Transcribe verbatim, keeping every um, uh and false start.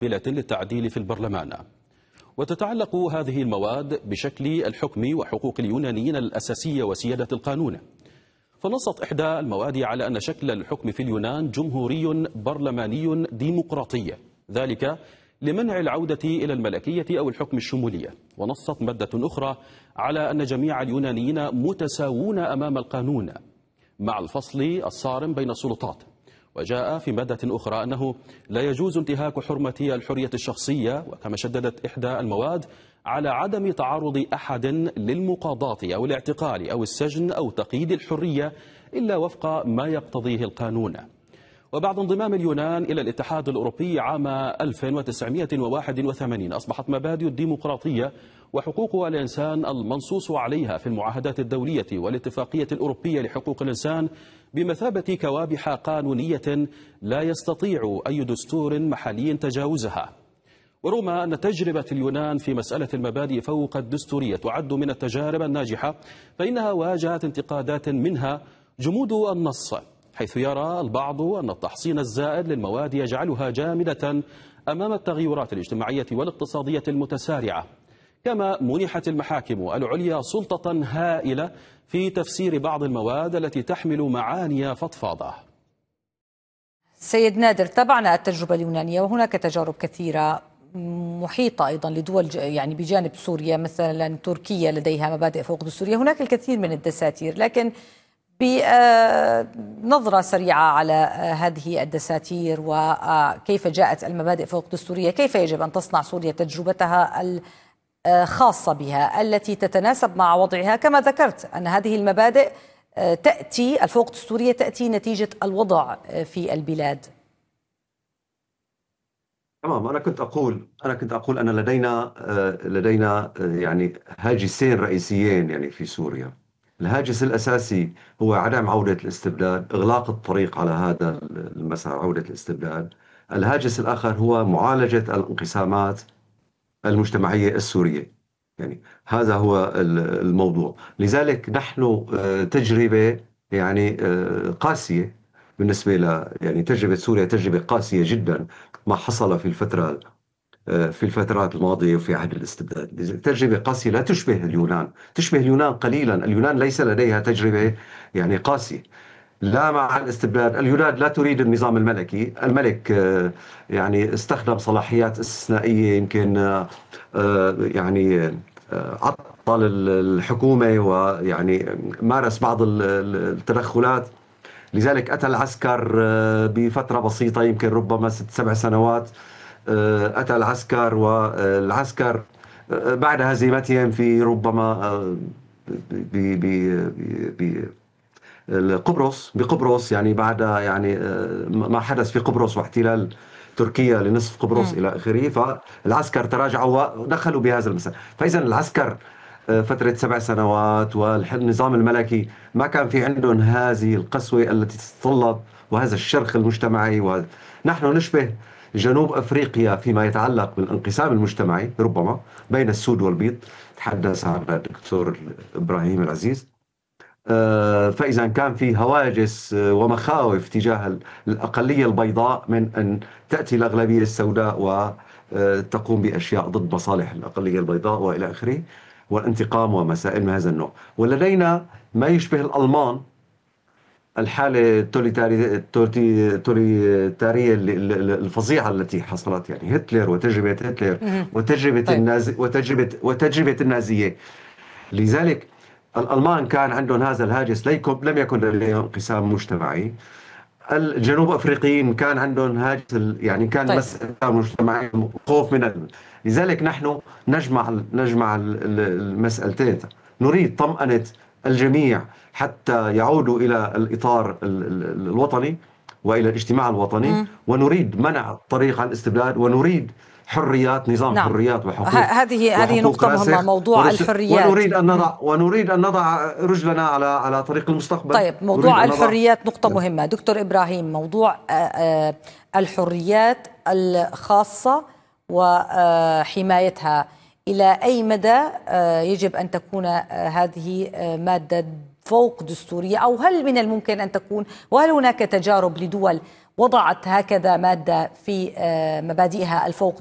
للتعديل في البرلمان. وتتعلق هذه المواد بشكل الحكم وحقوق اليونانيين الأساسية وسيادة القانون. فنصت إحدى المواد على أن شكل الحكم في اليونان جمهوري برلماني ديمقراطي، ذلك لمنع العودة إلى الملكية أو الحكم الشمولية. ونصت مادة أخرى على أن جميع اليونانيين متساوون أمام القانون مع الفصل الصارم بين السلطات. وجاء في مادة أخرى أنه لا يجوز انتهاك حرمة الحرية الشخصية. وكما شددت إحدى المواد على عدم تعرض أحد للمقاضاة أو الاعتقال أو السجن أو تقييد الحرية إلا وفق ما يقتضيه القانون. وبعد انضمام اليونان إلى الاتحاد الأوروبي عام ألف وتسعمائة وواحد وثمانين أصبحت مبادئ الديمقراطية وحقوق الإنسان المنصوص عليها في المعاهدات الدولية والاتفاقية الأوروبية لحقوق الإنسان بمثابة كوابح قانونية لا يستطيع أي دستور محلي تجاوزها. ورغم أن تجربة اليونان في مسألة المبادئ فوق الدستورية تعد من التجارب الناجحة، فإنها واجهت انتقادات منها جمود النص، حيث يرى البعض أن التحصين الزائد للمواد يجعلها جامدة أمام التغيرات الاجتماعية والاقتصادية المتسارعة. كما منحت المحاكم العليا سلطة هائلة في تفسير بعض المواد التي تحمل معاني فضفاضة. سيد نادر، تابعنا التجربة اليونانية وهناك تجارب كثيرة محيطة أيضا لدول يعني بجانب سوريا، مثلا تركيا لديها مبادئ فوق دستورية، هناك الكثير من الدساتير. لكن بنظرة سريعة على هذه الدساتير وكيف جاءت المبادئ فوق دستورية، كيف يجب أن تصنع سوريا تجربتها الخاصة بها التي تتناسب مع وضعها؟ كما ذكرت أن هذه المبادئ تأتي الفوق دستورية تأتي نتيجة الوضع في البلاد. تمام. أنا كنت أقول أنا كنت أقول أن لدينا لدينا يعني هاجسين رئيسيين يعني في سوريا. الهاجس الأساسي هو عدم عودة الاستبداد، إغلاق الطريق على هذا المسار، عودة الاستبداد. الهاجس الآخر هو معالجة الانقسامات المجتمعية السورية. يعني هذا هو الموضوع. لذلك نحن تجربة يعني قاسية بالنسبة ل يعني تجربة سوريا تجربة قاسية جدا ما حصل في الفترة في الفترات الماضية وفي عهد الاستبداد. تجربة قاسية لا تشبه اليونان، تشبه اليونان قليلا. اليونان ليس لديها تجربة يعني قاسية لا مع الاستبداد. اليونان لا تريد النظام الملكي. الملك يعني استخدم صلاحيات استثنائية، يمكن يعني عطل الحكومة ويعني مارس بعض التدخلات. لذلك أتى العسكر بفترة بسيطة، يمكن ربما ست سبع سنوات. أتى العسكر والعسكر بعد هزيمتهم في ربما بقبرص بقبرص يعني بعد يعني ما حدث في قبرص واحتلال تركيا لنصف قبرص م. إلى آخره، فالعسكر تراجعوا ودخلوا بهذا المسار. فإذا العسكر فترة سبع سنوات والنظام الملكي ما كان في عندهم هذه القسوة التي تتطلب وهذا الشرخ المجتمعي. ونحن نشبه جنوب أفريقيا فيما يتعلق بالانقسام المجتمعي ربما بين السود والبيض، تحدث عنها الدكتور إبراهيم العزيز. فإذا كان في هواجس ومخاوف تجاه الأقلية البيضاء من أن تأتي الأغلبية السوداء وتقوم بأشياء ضد مصالح الأقلية البيضاء وإلى آخره، والانتقام ومسائل من هذا النوع. ولدينا ما يشبه الألمان، الحالة التوتاليتارية الفظيعة التي حصلت، يعني هتلر وتجربة هتلر وتجربة طيب. النازي وتجربة وتجربة النازية. لذلك الألمان كان عندهم هذا الهاجس، لم يكن لديهم انقسام مجتمعي. الجنوب أفريقيين كان عندهم هاجس يعني كان طيب. مسألة مجتمعي، خوف من ال... لذلك نحن نجمع نجمع المسألتين. نريد طمأنة الجميع حتى يعودوا إلى الإطار الوطني وإلى الاجتماع الوطني، م. ونريد منع الطريق على الاستبداد، ونريد حريات، نظام نعم. حريات وحقوق. هذه هذه نقطة مهمة، موضوع ورس... الحريات. ونريد أن نضع ونريد أن نضع رجلنا على على طريق المستقبل. طيب، موضوع الحريات نقطة نعم. مهمة. دكتور إبراهيم، موضوع الحريات الخاصة وحمايتها، إلى أي مدى يجب أن تكون هذه مادة فوق دستورية، أو هل من الممكن أن تكون، وهل هناك تجارب لدول وضعت هكذا مادة في مبادئها الفوق